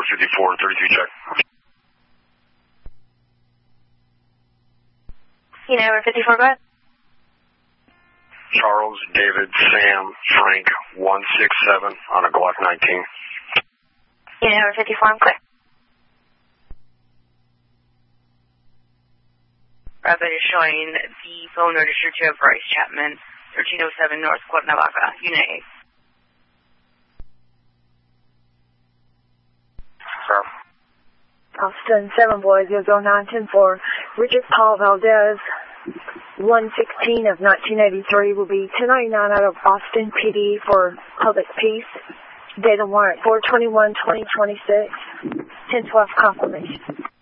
54, 33 check. Over 54, go ahead. Charles, David, Sam, Frank, 167 on a Glock 19. Over 54, I'm clear. Rapid is showing the phone registered to Bryce Chapman, 1307 North Cuernavaca, Unit 8. Austin 7 boys, 0910-4. Richard Paul Valdez, 116 of 1983 will be 1099 out of Austin PD for public peace. Date of warrant 4/21/2026. 10/12 confirmation.